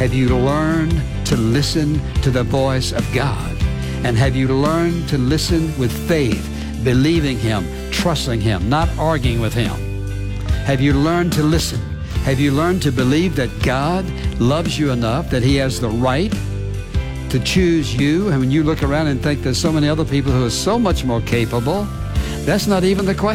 Have you learned to listen to the voice of God? And have you learned to listen with faith, believing Him, trusting Him, not arguing with Him? Have you learned to listen? Have you learned to believe that God loves you enough that He has the right to choose you? And when you look around and think there's so many other people who are so much more capable, that's not even the question.